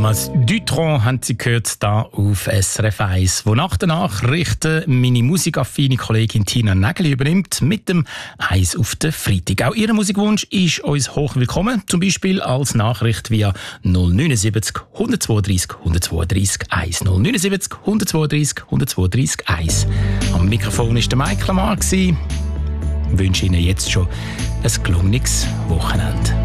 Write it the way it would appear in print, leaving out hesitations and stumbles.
Thomas Dutronc haben Sie gehört, da auf SRF 1, wo nach der Nachrichten meine musikaffine Kollegin Tina Nägeli übernimmt mit dem «Eis auf den Freitag». Auch Ihr Musikwunsch ist uns hoch willkommen, zum Beispiel als Nachricht via 079 132 132 1. 079 132 132 1. Am Mikrofon war der Michael Lamar. Ich wünsche Ihnen jetzt schon ein gelungenes Wochenende.